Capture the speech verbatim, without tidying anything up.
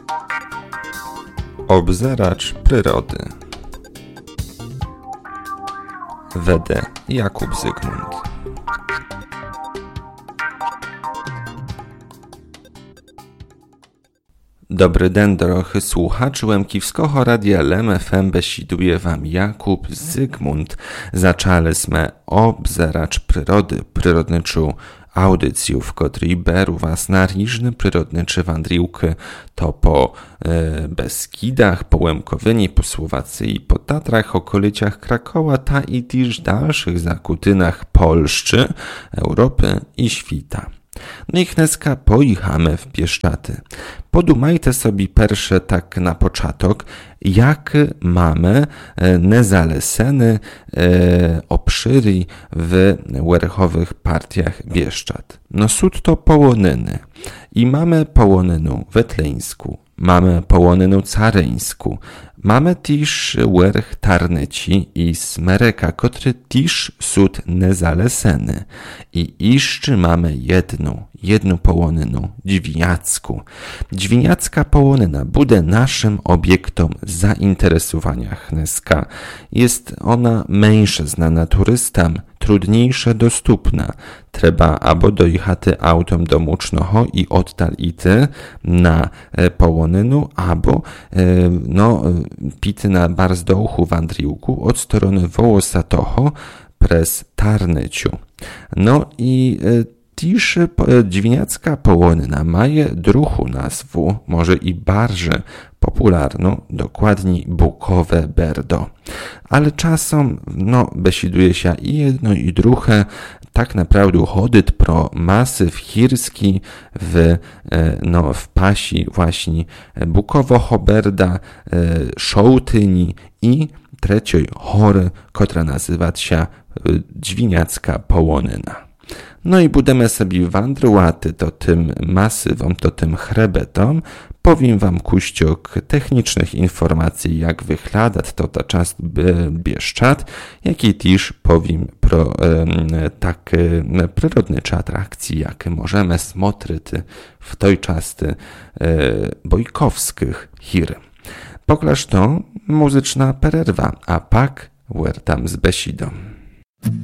Obzeracz przyrody. Wede Jakub Zygmunt. Dobry den, drochy słuchaczy Łemkiwskiego Radia L M F M, besiduje wam Jakub Zygmunt. Zaczęli sme Obzeracz przyrody, przyrodniczą audycję, w której beru was na różne przyrodnicze wandriłki, to po e, Beskidach, po Łemkowyni, po Słowacji, po Tatrach, okolicach Krakowa, ta i też dalszych zakutynach Polszczy, Europy i świta. No i dneska pojechamy w Bieszczady. Podumajcie sobie pierwsze tak na początek, jak mamy nezalesene e, obszyry w werchowych partiach Bieszczad. No sud to połonyny. I mamy połonynę wetleńską, mamy połonynę caryńską, mamy też werch Tarnyci i Smereka, który też sud nezaleseny. I jeszcze mamy jedną, jedną połonynę, Dźwiniacką. Dźwiniacka połonyna bude naszym obiektom zainteresowania dneska. Jest ona mniejsza znana turystom, trudniejsza dostępna. Trzeba albo dojechać autem do Mucznoho i oddal ity na połonynę, albo no, pity na Barzdołchu wandriłku od strony Wołosatoho przez Tarnyciu. No i Tiż Dźwiniacka połonyna maje druhą nazwę, może i bardziej popularną, dokładniej Bukowe Berdo. Ale czasem, no, besiduje się i jedno i drugie, tak naprawdę chodyt pro masyw chirski w, no, w pasi właśnie Bukowo-Hoberda, Szołtyni i trzeciej hory, która nazywa się Dźwiniacka połonyna. No i budemy sobie wandrowaty to tym masywom, to tym chrebetom. Powiem wam kuściok technicznych informacji, jak wygląda to ta część Bieszczad, jak i też powiem pro e, tak e, przyrodnicze atrakcje, jakie możemy smotrzyć w tej części e, bojkowskich hir. Poklaż to muzyczna pererwa, a pak wiertam z besidą.